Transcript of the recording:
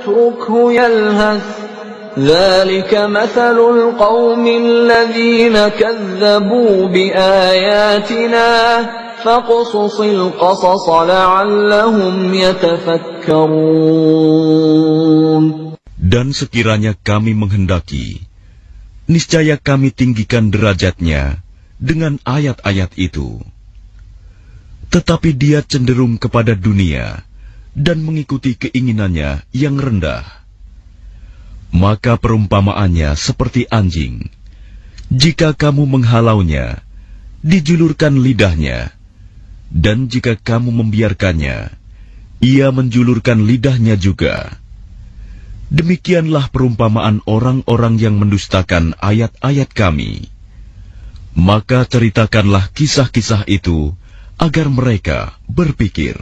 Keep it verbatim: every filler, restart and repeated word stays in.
فاتركه يلهث ذلك مثل القوم الذين كذبوا بآياتنا فاقصص القصص لعلهم يتفكرون. Dan sekiranya kami menghendaki, niscaya kami tinggikan derajatnya dengan ayat-ayat itu. Tetapi dia cenderung kepada dunia dan mengikuti keinginannya yang rendah. Maka perumpamaannya seperti anjing. Jika kamu menghalaunya, dijulurkan lidahnya. Dan jika kamu membiarkannya, ia menjulurkan lidahnya juga. Demikianlah perumpamaan orang-orang yang mendustakan ayat-ayat kami. Maka ceritakanlah kisah-kisah itu agar mereka berpikir.